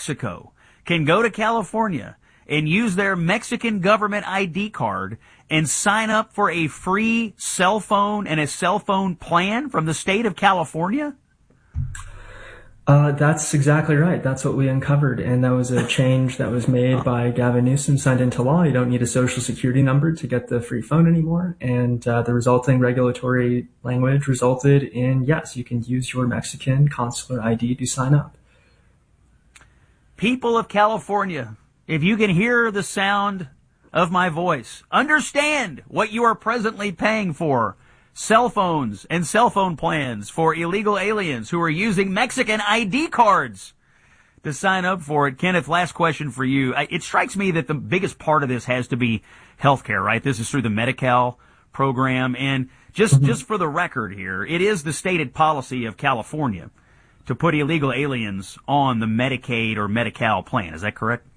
Mexico can go to California and use their Mexican government ID card and sign up for a free cell phone and a cell phone plan from the state of California? That's exactly right. That's what we uncovered. And that was a change that was made by Gavin Newsom, signed into law. You don't need a social security number to get the free phone anymore. And the resulting regulatory language resulted in, yes, you can use your Mexican consular ID to sign up. People of California, if you can hear the sound of my voice, understand what you are presently paying for. Cell phones and cell phone plans for illegal aliens who are using Mexican ID cards to sign up for it. Kenneth, last question for you. It strikes me that the biggest part of this has to be healthcare, right? This is through the Medi-Cal program. And just for the record here, it is the stated policy of California to put illegal aliens on the Medicaid or Medi-Cal plan. Is that correct?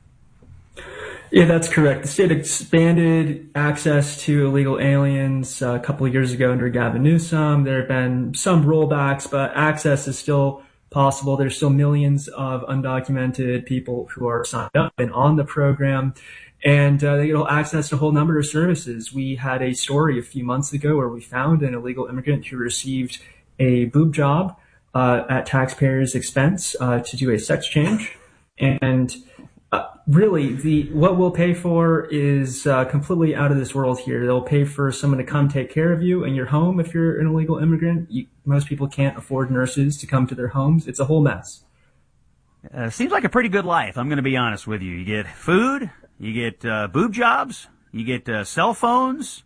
Yeah, that's correct. The state expanded access to illegal aliens a couple of years ago under Gavin Newsom. There have been some rollbacks, but access is still possible. There's still millions of undocumented people who are signed up and on the program, and they get access to a whole number of services. We had a story a few months ago where we found an illegal immigrant who received a boob job at taxpayers' expense to do a sex change, and really, what we'll pay for is completely out of this world here. They'll pay for someone to come take care of you in your home if you're an illegal immigrant. Most people can't afford nurses to come to their homes. It's a whole mess. Seems like a pretty good life, I'm going to be honest with you. You get food, you get boob jobs, you get cell phones,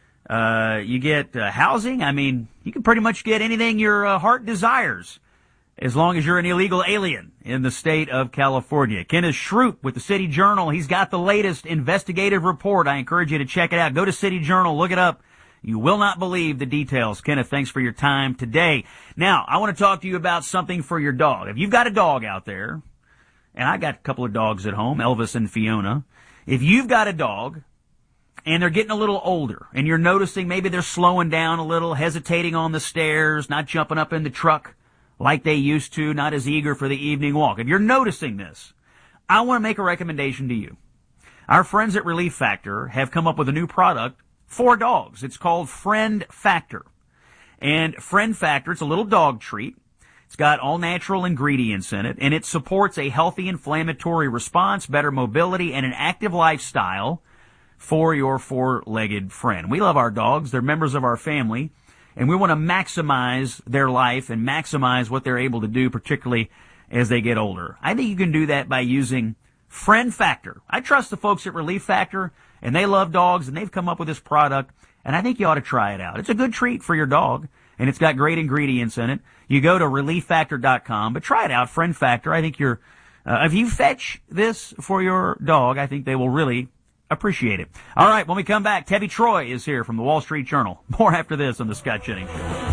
you get housing. I mean, you can pretty much get anything your heart desires, as long as you're an illegal alien in the state of California. Kenneth Shroop with the City Journal. He's got the latest investigative report. I encourage you to check it out. Go to City Journal, look it up. You will not believe the details. Kenneth, thanks for your time today. Now, I want to talk to you about something for your dog. If you've got a dog out there, and I got a couple of dogs at home, Elvis and Fiona. If you've got a dog and they're getting a little older and you're noticing maybe they're slowing down a little, hesitating on the stairs, not jumping up in the truck like they used to, not as eager for the evening walk. If you're noticing this, I want to make a recommendation to you. Our friends at Relief Factor have come up with a new product for dogs. It's called Friend Factor. And Friend Factor, it's a little dog treat. It's got all natural ingredients in it, and it supports a healthy inflammatory response, better mobility, and an active lifestyle for your four-legged friend. We love our dogs. They're members of our family. And we want to maximize their life and maximize what they're able to do, particularly as they get older. I think you can do that by using Friend Factor. I trust the folks at Relief Factor, and they love dogs, and they've come up with this product, and I think you ought to try it out. It's a good treat for your dog, and it's got great ingredients in it. You go to ReliefFactor.com, but try it out, Friend Factor. I think if you fetch this for your dog, I think they will really appreciate it. All right, when we come back, Tevi Troy is here from the Wall Street Journal. More after this on the Scott Jennings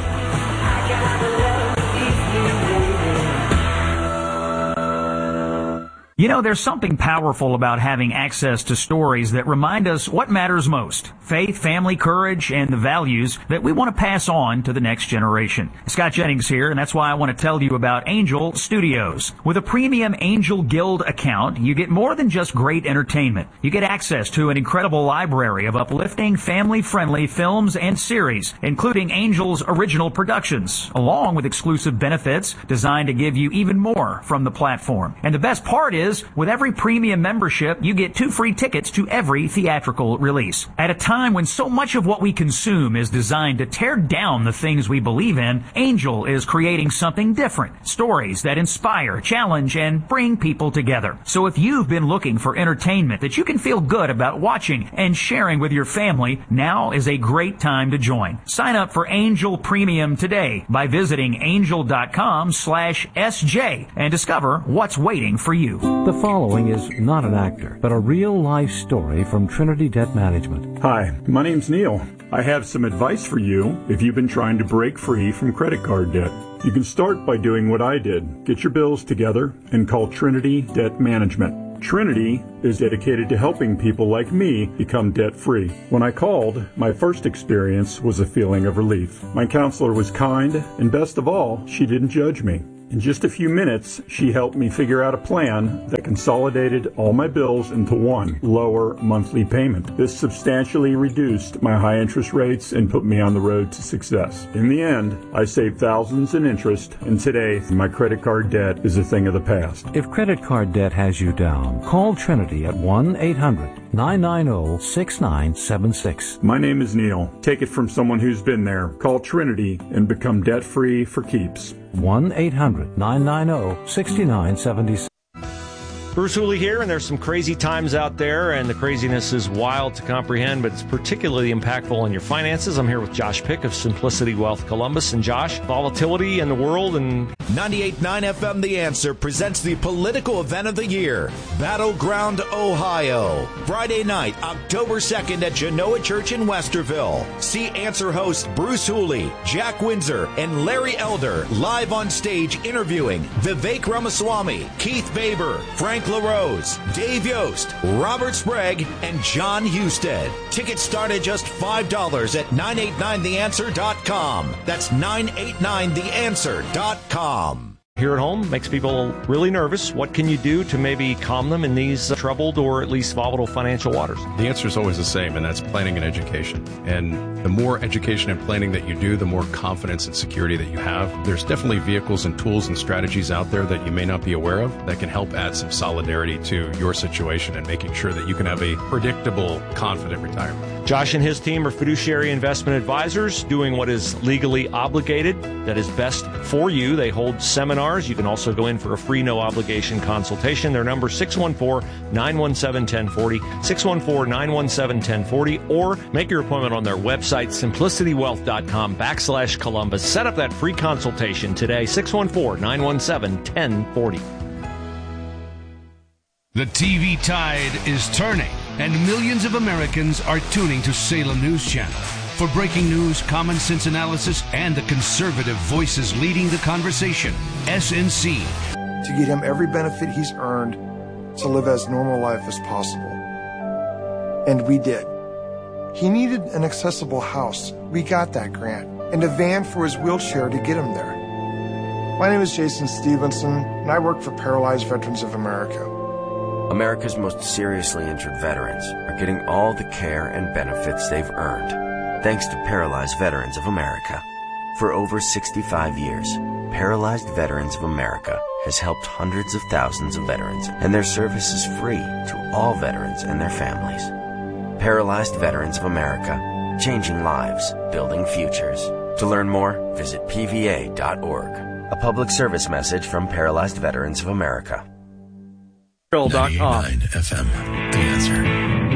Show. You know, there's something powerful about having access to stories that remind us what matters most. Faith, family, courage, and the values that we want to pass on to the next generation. Scott Jennings here, and that's why I want to tell you about Angel Studios. With a premium Angel Guild account, you get more than just great entertainment. You get access to an incredible library of uplifting, family-friendly films and series, including Angel's original productions, along with exclusive benefits designed to give you even more from the platform. And the best part is, with every premium membership, you get 2 free tickets to every theatrical release. At a time when so much of what we consume is designed to tear down the things we believe in, Angel is creating something different. Stories that inspire, challenge, and bring people together. So if you've been looking for entertainment that you can feel good about watching and sharing with your family, now is a great time to join. Sign up for Angel Premium today by visiting angel.com/SJ and discover what's waiting for you. The following is not an actor, but a real-life story from Trinity Debt Management. Hi, my name's Neil. I have some advice for you if you've been trying to break free from credit card debt. You can start by doing what I did. Get your bills together and call Trinity Debt Management. Trinity is dedicated to helping people like me become debt-free. When I called, my first experience was a feeling of relief. My counselor was kind, and best of all, she didn't judge me. In just a few minutes, she helped me figure out a plan that consolidated all my bills into one lower monthly payment. This substantially reduced my high interest rates and put me on the road to success. In the end, I saved thousands in interest, and today my credit card debt is a thing of the past. If credit card debt has you down, call Trinity at 1-800-990-6976. My name is Neil. Take it from someone who's been there. Call Trinity and become debt-free for keeps. 1-800-990-6976. Bruce Hooley here, and there's some crazy times out there, and the craziness is wild to comprehend, but it's particularly impactful on your finances. I'm here with Josh Pick of Simplicity Wealth Columbus. And Josh, volatility in the world and 98.9 FM The Answer presents the political event of the year, Battleground, Ohio. Friday night, October 2nd at Genoa Church in Westerville. See Answer hosts Bruce Hooley, Jack Windsor, and Larry Elder live on stage interviewing Vivek Ramaswamy, Keith Baber, Frank LaRose, Dave Yost, Robert Sprague, and John Husted. Tickets start at just $5 at 989theanswer.com. That's 989theanswer.com. here at home makes people really nervous. What can you do to maybe calm them in these troubled or at least volatile financial waters? The answer is always the same, and that's planning and education. And the more education and planning that you do, the more confidence and security that you have. There's definitely vehicles and tools and strategies out there that you may not be aware of that can help add some solidarity to your situation and making sure that you can have a predictable, confident retirement. Josh and his team are fiduciary investment advisors doing what is legally obligated, that is best for you. They hold seminars. You can also go in for a free, no-obligation consultation. Their number, 614-917-1040, 614-917-1040, or make your appointment on their website, simplicitywealth.com/Columbus. Set up that free consultation today, 614-917-1040. The TV tide is turning, and millions of Americans are tuning to Salem News Channel for breaking news, common sense analysis, and the conservative voices leading the conversation. SNC. To get him every benefit he's earned to live as normal life as possible. And we did. He needed an accessible house. We got that grant. And a van for his wheelchair to get him there. My name is Jason Stevenson, and I work for Paralyzed Veterans of America. America's most seriously injured veterans are getting all the care and benefits they've earned, thanks to Paralyzed Veterans of America. For over 65 years, Paralyzed Veterans of America has helped hundreds of thousands of veterans, and their service is free to all veterans and their families. Paralyzed Veterans of America, changing lives, building futures. To learn more, visit pva.org. A public service message from Paralyzed Veterans of America. 98.9 FM, The Answer.